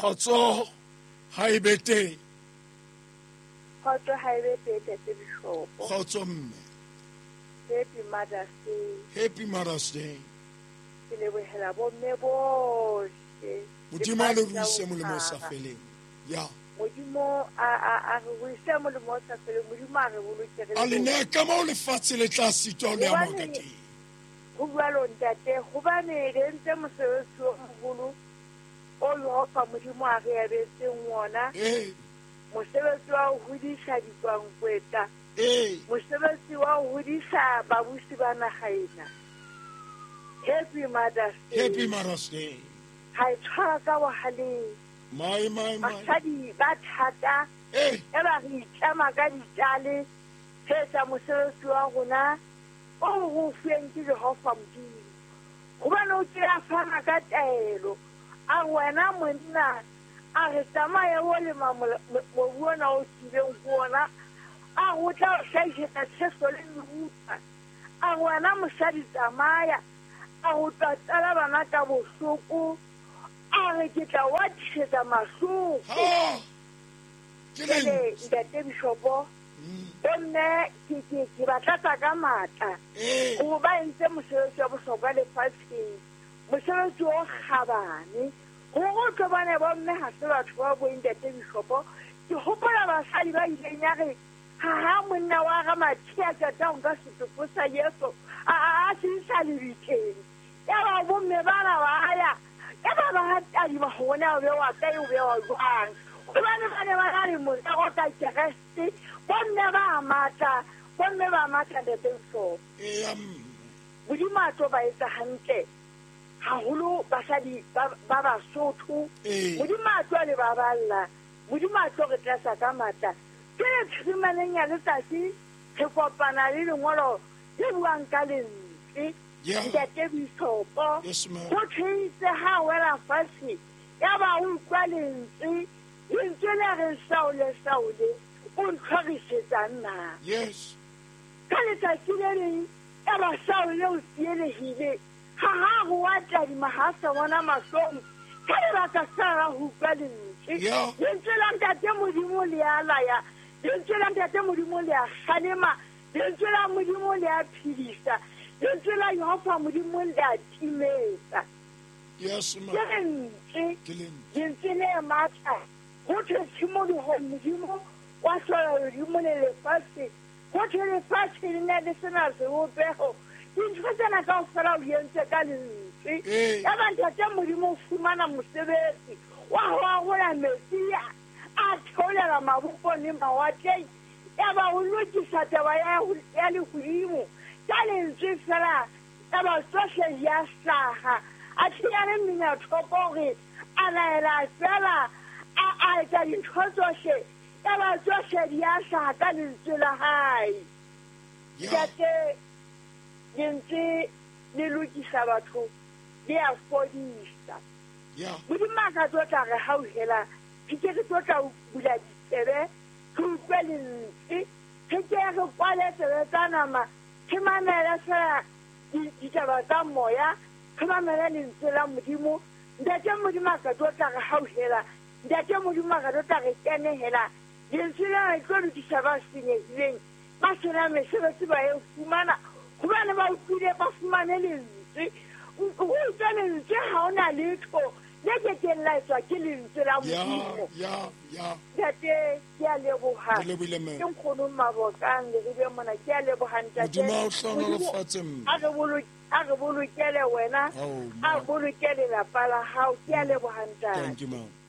Kgotso ha e be teng. Kgotso ha e be teng Ntate Bishopo. Kgotso mme. Happy Mother's Day. Happy Mother's Day. Ke lebohela bomme bohle. Modimo a le ruise molemo o sa feleng. Ya. Modimo a re ruise molemo o sa feleng. Modimo a re bolokere. A le ne ka mo lefatshe le tla sitwa o le a mo ka teng. Ho bua lo ntate, hobane re ntse mosebetsi o moholo o Yehova Modimo a re abetseng wona. Mosebetsi wa ho hodisa ditswangkweta. Mosebetsi wa ho hodisa babusi ba naga ena. Happy Mother's Day. Happy Mother's Day. Ha e tshwara ka bohaleng. My. Basadi ba thata. E ba re itlama ka ditjale. Thetsa mosebetsi wa rona o ho fueng ke Jehova Modimo. Hobane o tla fana ka taelo. A wena monna a re tsamaya o le mobu ona o tsileng ho ona. A go tla hlahisetsa tsheso le meruta. A wena mosadi tsamaya. A go tatala bana ka bohloko. A re ke tla wa tshetsa mahloko. Ntate Bishopo nne ke batlatsa ka matla go ba entse mosebetsi wa bohlokwa lefatsheng, mosebetsi o kgabane go tlo bane bomme ga se batho ba boeng Ntate Bishopo. Ke gopola basadi ba ileng ya re ha monna wa ga Mathia tata go ka setopo sa Yeso a se sa le diteng ya ba bomme bana ba ya ya ba ba tadima go bona o be wa ka o be wa jwang gobane ba ne ba na le motsa go ka kereste bomme ba mata Ntate Bishopo. Modimo a tlo ba etsa hantle haholo basadi ba Basotho. Modimo a tlo le baballa. Modimo a tlo re tlasa ka matla. Ke tshirimaneng ya letsatsi re kopana le lengolo le buang ka lentswe. Ntate Bishopo go tshwitse ha wela fatshe ya ba o utlwa lentswe le re saole o ntlhorisetsang na. Ka letsatsi le leng ya ba saole o tsielehile ha go wa tadima ha sa bona mahlong ka lebaka sa ra ho utlwa lentswe. Lentswe la Ntate Modimo le a laya, lentswe la Ntate Modimo le a kgalema, lentswe la Modimo le a phedisa, lentswe la Yehova Modimo le a timetsa. Lentswe le matla go thwe tshimologo Modimo wa hlola Modimo le lefatshe go thwe lefatshe le ne le sena sebopego. Dintho tsena kaofela o entse ka lentswe ya ba Ntate Modimo o fumana mosebetsi wa ho agola metsi a theolela mabopong le mawatleng ya ba o lokisa taba ya lehodimo ka lentswe fela ya ba tsohle di a hlaga a thiyane menyathopo gore a laela fela a etsa dintho tsohle ya ba tsohle di a hlaga ka lentswe la hae. Ntate lentswe le lokisa batho le a fodisa. Modimo a ka tlo tla re hauhela ke ke tlo tla bula ditsebe ke utlwe lentswe ke re kwale tsebe tsa nama ke mamele fela ditaba tsa moya ke mamele lentswe la Modimo. Ntate Modimo a ka tlo tla re hauhela, Ntate Modimo a ka tlo tla re kenehela lentswe la tlo lokisa ba senyehileng ba sena mesebetsi ba e fumana gobane ba utlwile ba fumane lentswe go utlwa lentswe ga o na letho le ke laetswa ke lentswe la Modimo. Ntate ke a leboga ke nkgono Mabokang le re mona ke a lebogang Ntate a re bolokele wena a bolokele lapa la hao ke a lebogang Ntate.